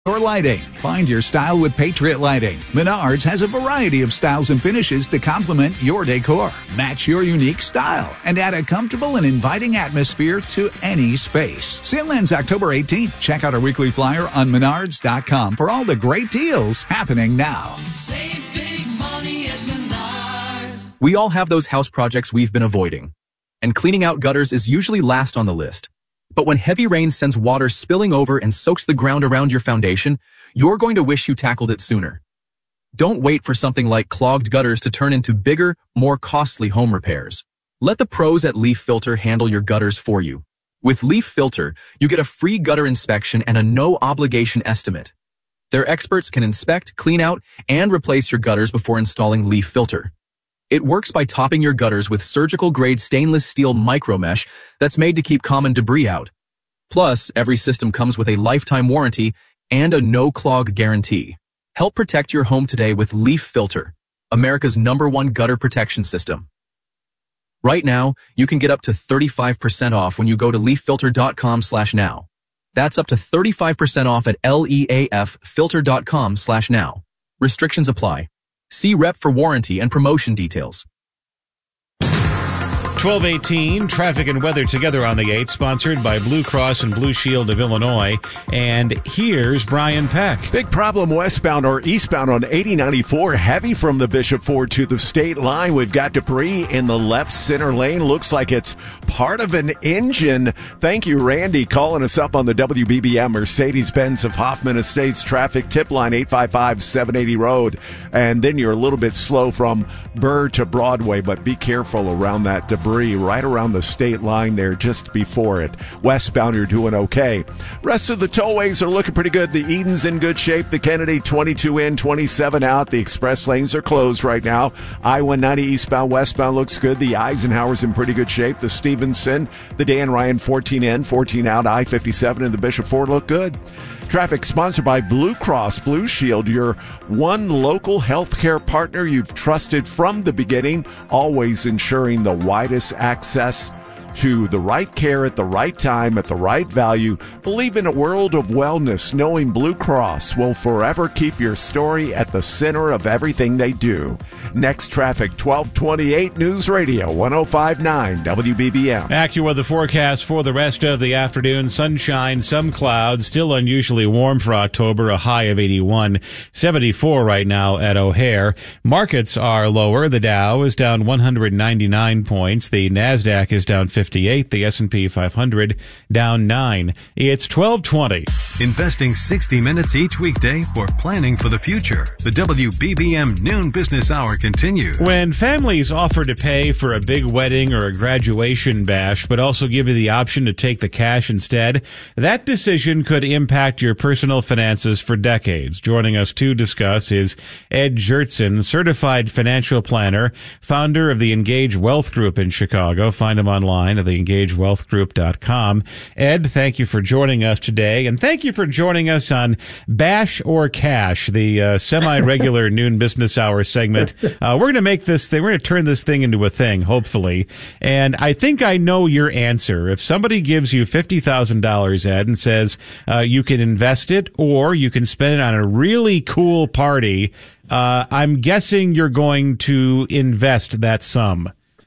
Or lighting. Find your style with Patriot Lighting. Menards has a variety of styles and finishes to complement your decor. Match your unique style and add a comfortable and inviting atmosphere to any space. Sale ends October 18th. Check out our weekly flyer on menards.com for all the great deals happening now. Save big money at Menards. We all have those house projects we've been avoiding, and cleaning out gutters is usually last on the list. But when heavy rain sends water spilling over and soaks the ground around your foundation, you're going to wish you tackled it sooner. Don't wait for something like clogged gutters to turn into bigger, more costly home repairs. Let the pros at Leaf Filter handle your gutters for you. With Leaf Filter, you get a free gutter inspection and a no-obligation estimate. Their experts can inspect, clean out, and replace your gutters before installing Leaf Filter. It works by topping your gutters with surgical-grade stainless steel micromesh that's made to keep common debris out. Plus, every system comes with a lifetime warranty and a no-clog guarantee. Help protect your home today with Leaf Filter, America's #1 gutter protection system. Right now, you can get up to 35% off when you go to leaffilter.com/now. That's up to 35% off at leaffilter.com/now. Restrictions apply. See rep for warranty and promotion details. 12:18, traffic and weather together on the 8, sponsored by Blue Cross and Blue Shield of Illinois. And here's Brian Peck. Big problem westbound or eastbound on 8094, heavy from the Bishop Ford to the state line. We've got debris in the left center lane. Looks like it's part of an engine. Thank you, Randy, calling us up on the WBBM Mercedes-Benz of Hoffman Estates traffic tip line 855-780 road. And then you're a little bit slow from Burr to Broadway, but be careful around that debris right around the state line there just before it. Westbound, you're doing okay. Rest of the tollways are looking pretty good. The Eden's in good shape. The Kennedy 22 in, 27 out. The express lanes are closed right now. I-190 eastbound, westbound looks good. The Eisenhower's in pretty good shape. The Stevenson, the Dan Ryan 14 in, 14 out. I-57 and the Bishop Ford look good. Traffic sponsored by Blue Cross Blue Shield, your one local healthcare partner you've trusted from the beginning, always ensuring the widest access to the right care at the right time at the right value. Believe in a world of wellness, knowing Blue Cross will forever keep your story at the center of everything they do. Next traffic, 1228 News Radio 105.9 WBBM. AccuWeather forecast for the rest of the afternoon. Sunshine, some clouds, still unusually warm for October, a high of 81, 74 right now at O'Hare. Markets are lower. The Dow is down 199 points. The NASDAQ is down 58. The S&P 500 down 9. It's 12:20. Investing 60 minutes each weekday for planning for the future. The WBBM Noon Business Hour continues. When families offer to pay for a big wedding or a graduation bash, but also give you the option to take the cash instead, that decision could impact your personal finances for decades. Joining us to discuss is Ed Jertson, certified financial planner, founder of the Engage Wealth Group in Chicago. Find him online at theEngageWealthGroup.com. Ed, thank you for joining us today, and thank you for joining us on Bash or Cash, the semi-regular Noon Business Hour segment. We're going to make this thing, we're going to turn this thing into a thing, hopefully. And I think I know your answer. If somebody gives you $50,000, Ed, and says you can invest it or you can spend it on a really cool party, I'm guessing you're going to invest that sum.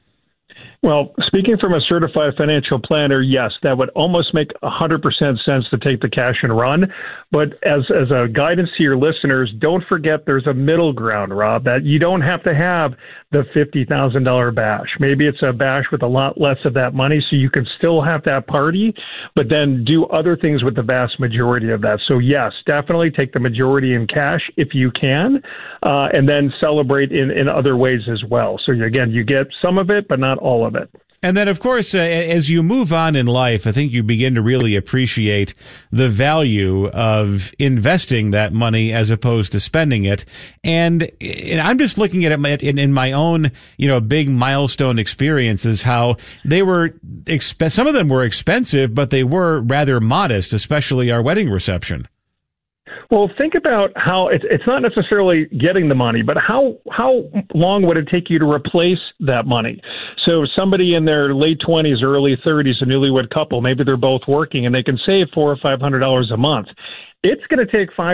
Well, speaking from a certified financial planner, yes, that would almost make 100% sense to take the cash and run. But as a guidance to your listeners, don't forget there's a middle ground, Rob, that you don't have to have the $50,000 bash. Maybe it's a bash with a lot less of that money, so you can still have that party, but then do other things with the vast majority of that. So yes, definitely take the majority in cash if you can, and then celebrate in other ways as well. So again, you get some of it, but not all of it. And then, of course, as you move on in life, I think you begin to really appreciate the value of investing that money as opposed to spending it. And I'm just looking at it in my own, big milestone experiences, how they were, some of them were expensive, but they were rather modest, especially our wedding reception. Well, think about how it's not necessarily getting the money, but how long would it take you to replace that money? So somebody in their late 20s, early 30s, a newlywed couple, maybe they're both working and they can save $400 or $500 a month. It's going to take 5